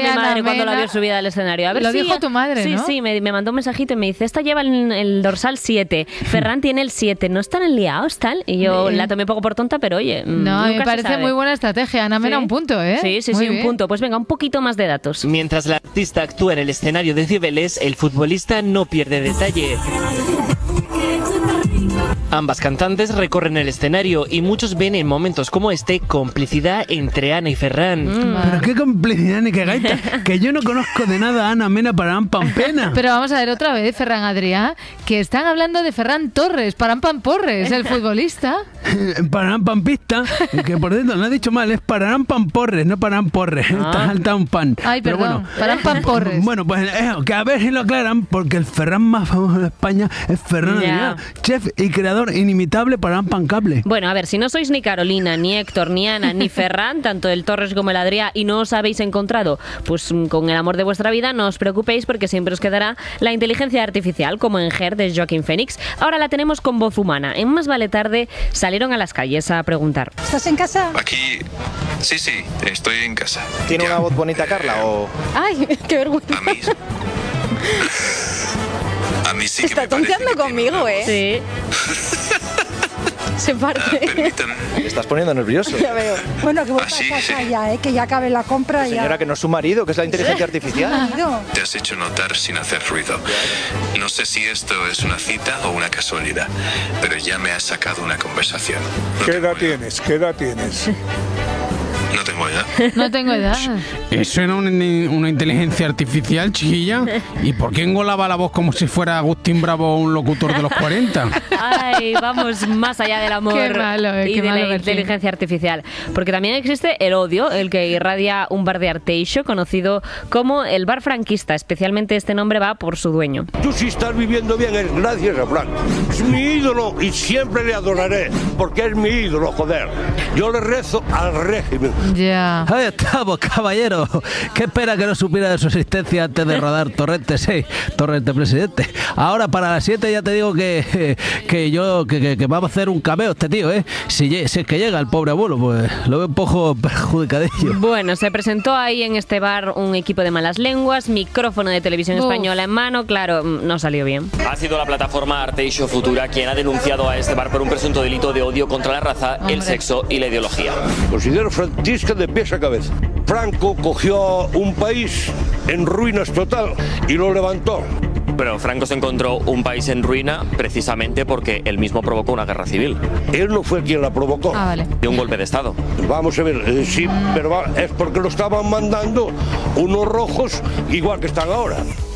mi madre cuando la vio subida al escenario. A ver lo si dijo tu madre, ¿no? Sí, me mandó un mensajito y me dice, esta lleva el dorsal 7, Ferran tiene el 7, ¿no están enliados tal? Y yo la tomé un poco por tonta, pero oye, no, me parece muy buena estrategia. Ana Mena, un punto, ¿eh? Sí, un punto. Pues venga, un poquito más de datos. Mientras la artista actúa en el escenario de Cibeles, el futbolista no pierde detalle. Ambas cantantes recorren el escenario y muchos ven en momentos como este complicidad entre Ana y Ferran. Pero qué complicidad ni qué gaita, que yo no conozco de nada a Ana Mena Parán Pampena. Pero vamos a ver otra vez, Ferran Adrià, que están hablando de Ferran Torres, Parán Pam Porres, el futbolista. Parán Pampista, que por dentro no he dicho mal, es Parán Pam Porres, no Parán Porres. Está salta un pan. Ay, pero perdón, bueno, Parán Pam Porres. Bueno, pues que a ver si lo aclaran, porque el Ferran más famoso de España es Ferran Adrià, chef y creador inimitable Parán Pancable. Bueno, a ver, si no sois ni Carolina, ni Héctor, ni Ana, ni Ferran, tanto el Torres como el Adrià, y no os habéis encontrado pues con el amor de vuestra vida, no os preocupéis porque siempre os quedará la inteligencia artificial, como en Her de Joaquín Phoenix. Ahora la tenemos con voz humana. En Más vale tarde salieron a las calles a preguntar. ¿Estás en casa? Aquí, sí, estoy en casa. ¿Tiene una voz bonita, Carla? O... Ay, qué vergüenza. A mí sí que está me parece tonteando conmigo, ¿eh? Sí. Se parte. Permítame. Te estás poniendo nervioso. Ya veo. Bueno, que voy Sí. a casa ya, que ya acabe la compra. Señora, ya. que no es su marido, que es la inteligencia artificial. Te has hecho notar sin hacer ruido. No sé si esto es una cita o una casualidad, pero ya me has sacado una conversación. ¿Qué edad tienes? ¿Qué edad tienes? No tengo edad. No tengo edad. ¿Eso era una inteligencia artificial, chiquilla? ¿Y por qué engolaba la voz como si fuera Agustín Bravo, un locutor de los 40? Ay, vamos más allá del amor Qué malo, y qué de malo, la Bertín. inteligencia artificial. Porque también existe el odio, el que irradia un bar de Arteixo, conocido como el bar franquista. Especialmente este nombre va por su dueño. Tú sí estás viviendo bien, es gracias a Frank. Es mi ídolo y siempre le adoraré, porque es mi ídolo, joder. Yo le rezo al régimen. Ya. Ahí estamos, caballero. ¿Qué espera que no supiera de su existencia antes de rodar Torrente 6, Torrente Presidente? Ahora para las 7 ya te digo que vamos a hacer un cameo este tío, ¿eh? Si es que llega el pobre abuelo, pues lo veo un poco perjudicadillo. Bueno, se presentó ahí en este bar un equipo de malas lenguas, micrófono de televisión española en mano, claro, no salió bien. Ha sido la plataforma Arteixo Futura quien ha denunciado a este bar por un presunto delito de odio contra la raza, el sexo y la ideología. Considero franquista de pies a cabeza. Franco cogió un país en ruinas total y lo levantó. Pero Franco se encontró un país en ruina precisamente porque él mismo provocó una guerra civil. Él no fue quien la provocó. Ah, vale. Y un golpe de Estado. Vamos a ver, sí, pero es porque lo estaban mandando unos rojos igual que están ahora.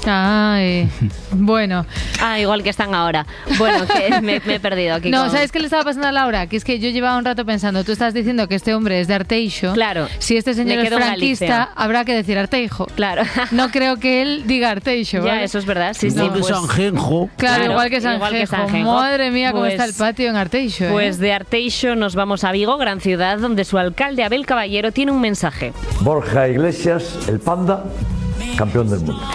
Ay, bueno. Ah, igual que están ahora. Bueno, que me he perdido aquí. No, ¿sabes qué le estaba pasando a Laura? Que es que yo llevaba un rato pensando, tú estás diciendo que este hombre es de Arteixo. Claro. Si este señor Me es quedo en franquista, Galicia. habrá que decir Arteijo. Claro. No creo que él diga Arteixo, Ya, ¿vale? eso es verdad. Sí, Igual sí. de Sanjenjo. Claro, igual que Sanjenjo. Sanjenjo. Madre mía, cómo Pues- está el patio en Arteixo, ¿eh? Pues de Arteixo nos vamos a Vigo, gran ciudad, donde su alcalde Abel Caballero tiene un mensaje. Borja Iglesias, el Panda, campeón del mundo.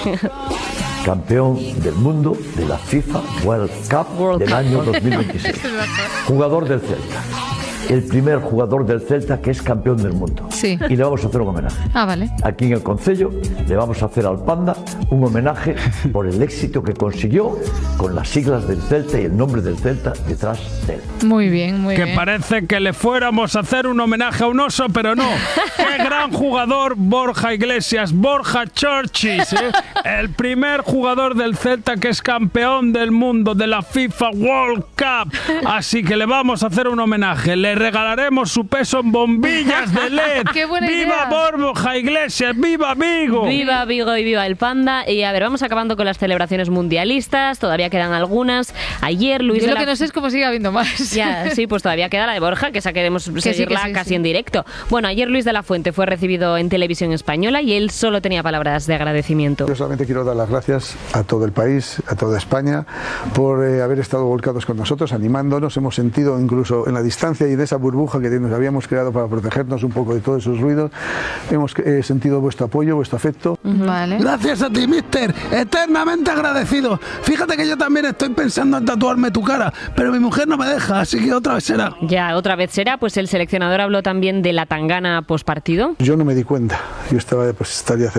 Campeón del mundo de la FIFA World Cup del año 2026. Jugador del Celta. El primer jugador del Celta que es campeón del mundo. Sí. Y le vamos a hacer un homenaje. Ah, vale. Aquí en el Concello le vamos a hacer al Panda un homenaje por el éxito que consiguió con las siglas del Celta y el nombre del Celta detrás de él. Muy bien, muy Que bien. parece que le fuéramos a hacer un homenaje a un oso, pero no. ¡Qué gran jugador Borja Iglesias! Borja Churchis, ¿eh? El primer jugador del Celta que es campeón del mundo de la FIFA World Cup. Así que le vamos a hacer un homenaje. Le regalaremos su peso en bombillas de LED. ¡Qué buena ¡Viva idea! Borja Iglesias! ¡Viva Vigo! Viva Vigo y viva el Panda. Y a ver, vamos acabando con las celebraciones mundialistas. Todavía quedan algunas. Ayer Luis Yo de lo la... que no sé es cómo sigue habiendo más. Ya, sí, pues todavía queda la de Borja, que esa queremos seguirla sí, casi sí. en directo. Bueno, ayer Luis de la Fuente fue recibido en televisión española y él solo tenía palabras de agradecimiento. Yo solamente quiero dar las gracias a todo el país, a toda España, por haber estado volcados con nosotros, animándonos. Hemos sentido incluso en la distancia y de esa burbuja que nos habíamos creado para protegernos un poco de todos esos ruidos, hemos sentido vuestro apoyo, vuestro afecto. Vale. Gracias a ti, mister. Eternamente agradecido. Fíjate que yo también estoy pensando en tatuarme tu cara, pero mi mujer no me deja, así que otra vez será. Ya, otra vez será, pues el seleccionador habló también de la tangana pospartido. Yo no me di cuenta, yo estaría